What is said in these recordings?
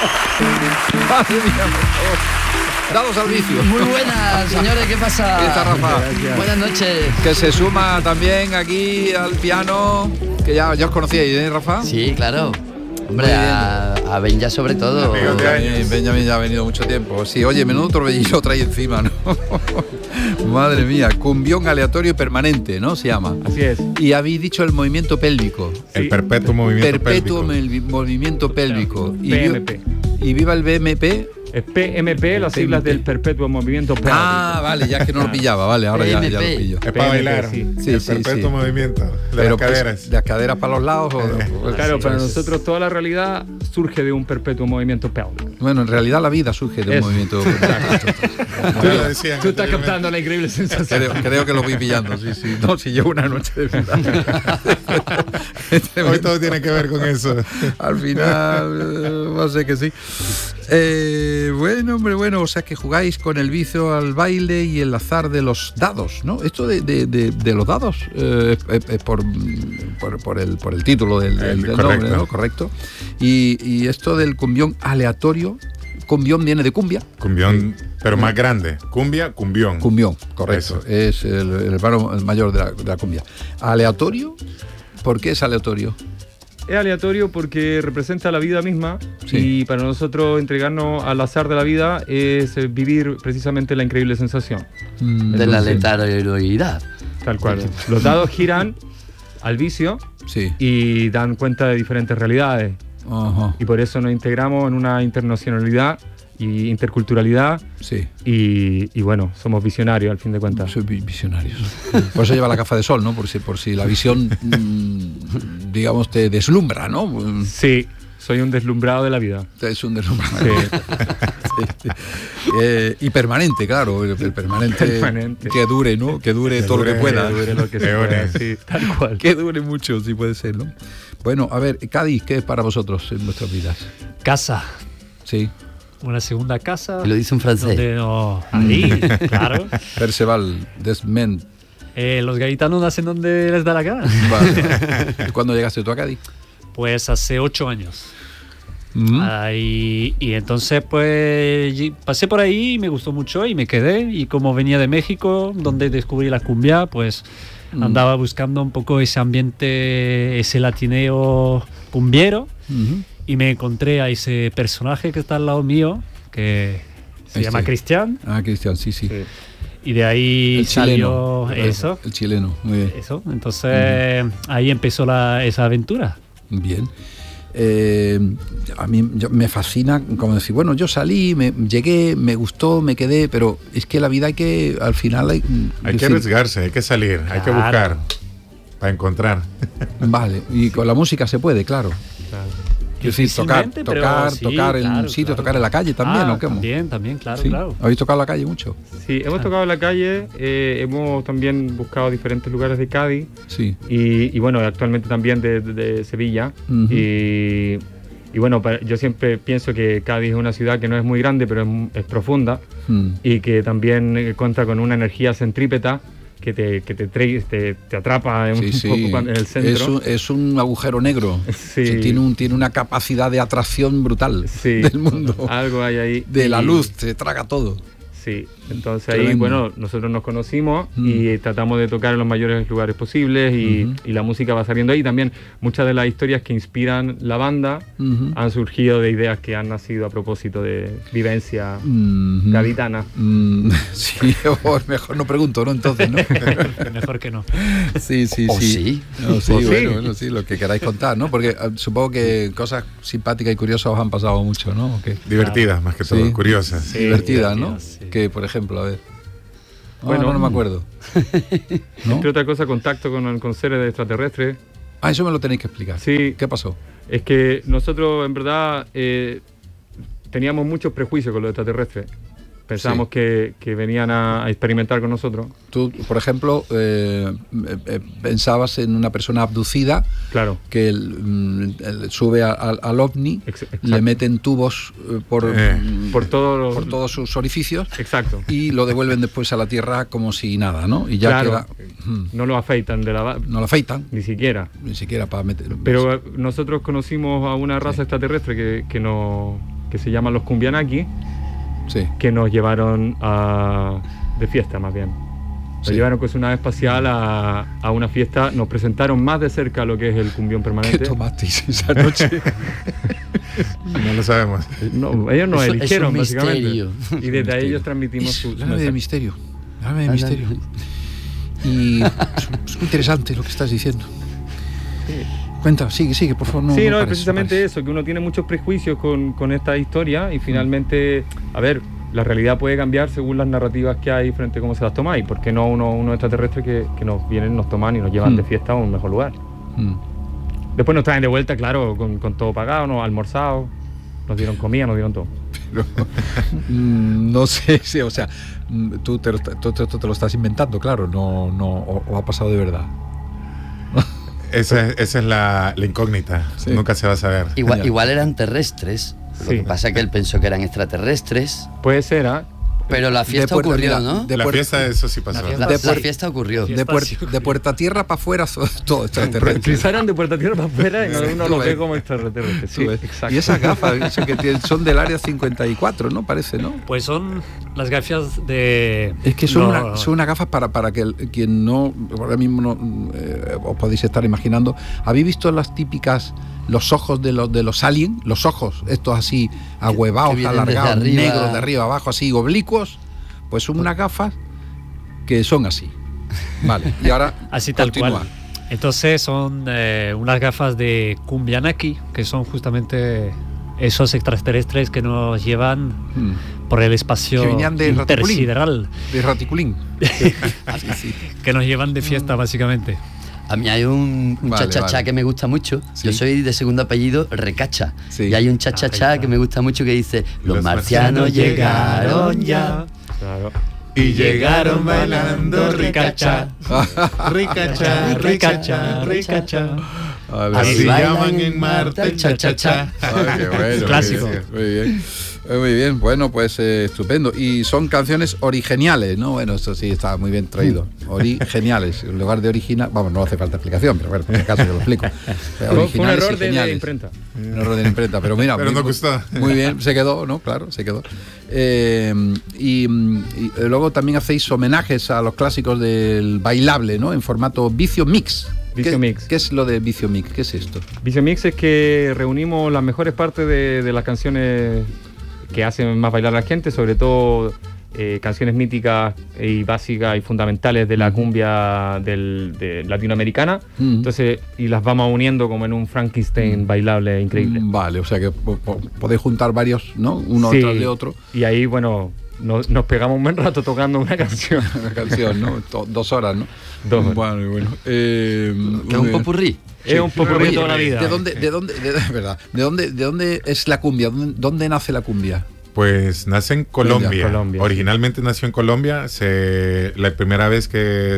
Madre mía, por favor. Dados al vicio. Muy buenas, señores, ¿qué pasa? ¿Qué tal, Rafa? Buenas noches. Que se suma también aquí al piano, que ya os conocíais, ¿eh, Rafa? Sí, claro. Hombre, a Benja sobre todo. Benjamín ya ha venido mucho tiempo. Sí, oye, menudo torbellino trae encima, ¿no? Madre mía, cumbión aleatorio permanente, ¿no? Se llama. Así es. Y habéis dicho el movimiento pélvico. Sí. El perpetuo movimiento pélvico. Movimiento pélvico. PMP. Y viva el BMP. Es PMP, las siglas del perpetuo movimiento pélvico. Ah, vale, ya que no lo pillaba, vale, ahora ya lo pillo. Es para bailar, sí. El perpetuo movimiento de las caderas. ¿De las caderas para los lados? Claro, para nosotros toda la realidad surge de un perpetuo movimiento pélvico. Bueno, en realidad la vida surge de un movimiento pélvico. Tú estás captando la increíble sensación. Creo que lo voy pillando, sí. No, si llevo una noche de vida. Hoy todo tiene que ver con eso. Al final, no sé que sí. Bueno, hombre, o sea que jugáis con el vicio al baile y el azar de los dados, ¿no? Esto de los dados es por el título del nombre, ¿no? Correcto. Y esto del cumbión aleatorio, cumbión viene de cumbia. Cumbión, pero más grande. Cumbión. Cumbión, correcto. Eso. Es el hermano mayor de la cumbia. Aleatorio, ¿por qué es aleatorio? Es aleatorio porque representa la vida misma, sí. Y para nosotros entregarnos al azar de la vida es vivir precisamente la increíble sensación. De la aleatoriedad. Tal cual. Los dados giran al vicio, sí, y dan cuenta de diferentes realidades. Uh-huh. Y por eso nos integramos en una internacionalidad y interculturalidad, sí, y bueno, somos visionarios al fin de cuentas. Soy visionarios. Por eso lleva la gafa de sol, ¿no? Por si la visión, digamos, te deslumbra, ¿no? Sí, soy un deslumbrado de la vida. Es un deslumbrado. Sí. Y permanente, claro, el permanente. Que dure, ¿no? Que dure todo lo que pueda. Que dure lo que se pueda, sí, tal cual. Que dure mucho, si puede ser, ¿no? Bueno, a ver, Cádiz, ¿qué es para vosotros en vuestras vidas? Casa. Sí. Una segunda casa. Y lo dice en francés. Ahí, claro. Perceval, Desment. Los gaditanos nacen donde les da la gana. Vale. ¿Cuándo llegaste tú a Cádiz? Pues hace 8 años. Y entonces pues pasé por ahí y me gustó mucho y me quedé. Y como venía de México, donde descubrí la cumbia, pues andaba buscando un poco ese ambiente, ese latineo cumbiero. Y me encontré a ese personaje que está al lado mío, que se llama Cristian. Ah, Cristian, sí. Y de ahí el salió chileno, eso. El chileno, muy bien. Eso, entonces ahí empezó esa aventura. Bien. A mí me fascina, como decir, bueno, yo salí, llegué, me gustó, me quedé, pero es que la vida hay que, al final hay que arriesgarse, hay que salir, hay que buscar para encontrar. Vale, y con la música se puede, claro. Es decir, tocar en un sitio, tocar en la calle también, ¿no? También, claro. ¿Habéis tocado en la calle mucho? Sí, hemos tocado en la calle, hemos también buscado diferentes lugares de Cádiz, sí, y bueno, actualmente también de Sevilla. Uh-huh. Y bueno, yo siempre pienso que Cádiz es una ciudad que no es muy grande, pero es profunda, y que también cuenta con una energía centrípeta que te atrapa un poco en el centro. Es un agujero negro. Sí. Tiene una capacidad de atracción brutal del mundo. Algo hay ahí. De la luz, te traga todo. Sí, entonces ahí, bueno, nosotros nos conocimos y tratamos de tocar en los mayores lugares posibles y la música va saliendo ahí. También muchas de las historias que inspiran la banda han surgido de ideas que han nacido a propósito de vivencia gaditana. Sí, mejor no pregunto, ¿no? Entonces, ¿no? Mejor que no. Sí. Sí. No, sí, bueno, sí, lo que queráis contar, ¿no? Porque supongo que cosas simpáticas y curiosas os han pasado mucho, ¿no? Divertidas, más que todo, curiosas. Sí, divertidas, ¿no? Sí. Que, por ejemplo, a ver. Bueno, no me acuerdo. ¿No? Entre otra cosa, contacto con seres extraterrestres. Ah, eso me lo tenéis que explicar. Sí. ¿Qué pasó? Es que nosotros, en verdad, teníamos muchos prejuicios con los extraterrestres. Pensábamos que venían a experimentar con nosotros. Tú, por ejemplo, pensabas en una persona abducida, claro, que sube al ovni, le meten tubos por todos sus orificios, exacto, y lo devuelven después a la Tierra como si nada, ¿no? Y ya queda. No lo afeitan no lo afeitan. Ni siquiera para meter. Pero nosotros conocimos a una raza extraterrestre que nos que se llaman los Cumbianaki, que nos llevaron de fiesta más bien. Nos llevaron con su nave espacial a una fiesta, nos presentaron más de cerca lo que es el cumbión permanente. ¿Qué tomasteis esa noche? No lo sabemos. No, ellos nos eligieron, es un básicamente. misterio. Y desde ahí ellos transmitimos su La nave de misterio. La nave de misterio. Y es muy interesante lo que estás diciendo. Cuenta, sigue, por favor. Sí, no, es precisamente eso, que uno tiene muchos prejuicios con esta historia y finalmente, a ver, la realidad puede cambiar según las narrativas que hay frente a cómo se las tomáis, porque no unos extraterrestres que nos vienen, nos toman y nos llevan de fiesta a un mejor lugar. Después nos traen de vuelta, claro, con todo pagado, nos almorzado, nos dieron comida, nos dieron todo. Pero, no sé, sí, o sea, tú te lo estás inventando, claro, o ha pasado de verdad. Esa es la incógnita, nunca se va a saber. Igual eran terrestres, lo que pasa es que él pensó que eran extraterrestres. Puede ser, ¿ah? Pero la fiesta ocurrió, ¿no? La fiesta, eso sí pasó. La fiesta ocurrió. De Puerta Tierra para afuera, todo extraterrestre. Cruzaron de Puerta Tierra para afuera y uno lo ve como extraterrestre. Sí, exacto. Y esas gafas que son del área 54, ¿no? Parece, ¿no? Pues son las gafas de... Es que son unas gafas para que quien no... Ahora mismo no os podéis estar imaginando. ¿Habéis visto las típicas... los ojos de los aliens, los ojos estos así ahuevados, alargados, negros de arriba abajo, así oblicuos? Pues son unas gafas que son así. Vale, y ahora así tal continúa. cual. Entonces son unas gafas de Cumbianaki, que son justamente esos extraterrestres que nos llevan por el espacio intersideral. De Raticulín. Que nos llevan de fiesta, básicamente. A mí hay un cha-cha-cha que me gusta mucho. Yo soy de segundo apellido Recacha. Y hay un cha-cha-cha que me gusta mucho que dice: los marcianos llegaron ya. Claro. Y llegaron bailando ricacha. Ricacha, ricacha, ricacha. Así llaman en Marte el cha-cha-cha. Qué bueno, clásico. Muy bien. Muy bien, bueno, pues estupendo. Y son canciones originales, ¿no? Bueno, eso sí está muy bien traído. Originales, en lugar de original. Vamos, no hace falta explicación, pero bueno, por si acaso yo lo explico. Fue un error de imprenta. Un error de la imprenta, pero mira. Pero no gustó. Muy bien, se quedó, ¿no? Claro, se quedó. Y luego también hacéis homenajes a los clásicos del bailable, ¿no? En formato Vicio Mix. Vicio Mix. ¿Qué es lo de Vicio Mix? ¿Qué es esto? Vicio Mix es que reunimos las mejores partes de las canciones que hacen más bailar a la gente, sobre todo canciones míticas y básicas y fundamentales de la cumbia de latinoamericana. Entonces, y las vamos uniendo como en un Frankenstein bailable increíble. Vale, o sea que podéis juntar varios, ¿no? Uno tras de otro. Y ahí, bueno, nos pegamos un buen rato tocando una canción. Una canción, ¿no? 2 horas, ¿no? 2 horas. Bueno, bueno. ¿Que es un popurrí? Es un popurrí toda la vida. ¿De dónde es la cumbia? ¿Dónde nace la cumbia? Pues nace en Colombia. Originalmente nació en Colombia. La primera vez que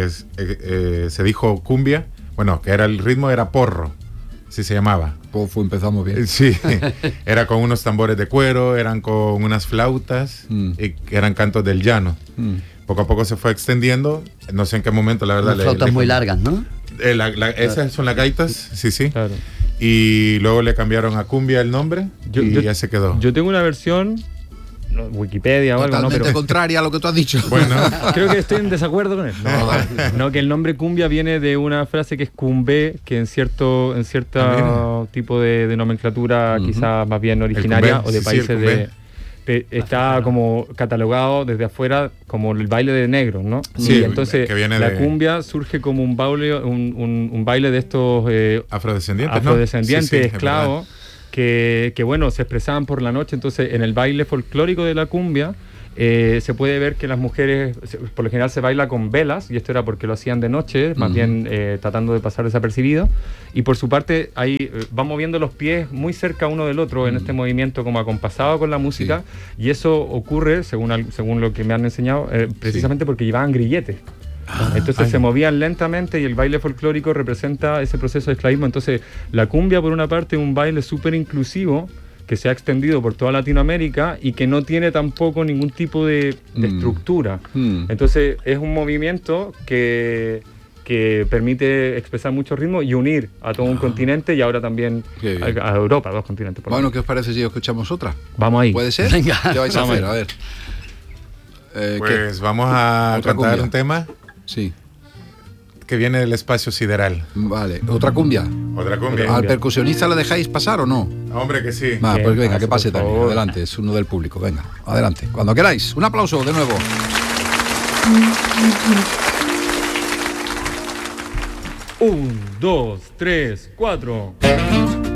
se dijo cumbia, bueno, que era el ritmo era porro, así se llamaba. Empezamos bien. Sí, era con unos tambores de cuero, eran con unas flautas, y eran cantos del llano. Poco a poco se fue extendiendo, no sé en qué momento, la verdad. Unas flautas muy largas, ¿no? Esas son las gaitas, sí. Claro. Y luego le cambiaron a cumbia el nombre y ya se quedó. Yo tengo una versión, Wikipedia o algo, ¿no? Pero contraria a lo que tú has dicho. Bueno, creo que estoy en desacuerdo con él. No, que el nombre cumbia viene de una frase que es cumbé, que en cierto tipo de nomenclatura quizás más bien originaria o de países está como catalogado desde afuera como el baile de negros, ¿no? Sí, y entonces la cumbia surge como un baile de estos afrodescendientes, ¿no? esclavos, que bueno, se expresaban por la noche. Entonces en el baile folclórico de la cumbia se puede ver que las mujeres, por lo general se baila con velas, y esto era porque lo hacían de noche, más bien tratando de pasar desapercibido, y por su parte ahí van moviendo los pies muy cerca uno del otro en este movimiento como acompasado con la música, y eso ocurre, según lo que me han enseñado, precisamente porque llevaban grilletes. Entonces se movían lentamente, y el baile folclórico representa ese proceso de esclavismo. Entonces la cumbia, por una parte, es un baile súper inclusivo que se ha extendido por toda Latinoamérica y que no tiene tampoco ningún tipo de estructura. Entonces es un movimiento que que permite expresar muchos ritmos y unir a todo un continente y ahora también a Europa, 2 continentes. Bueno, ¿qué os parece si escuchamos otra? Vamos ahí. ¿Puede ser? Venga. ¿Qué vais a hacer? A ver. Pues vamos a cantar un tema. Sí. Que viene del espacio sideral. Vale, ¿otra cumbia? Otra cumbia. ¿Al percusionista le dejáis pasar o no? Hombre, que sí. Va, pues venga, que pase también. Adelante, es uno del público. Venga, adelante. Cuando queráis. Un aplauso de nuevo. 1, 2, 3, 4.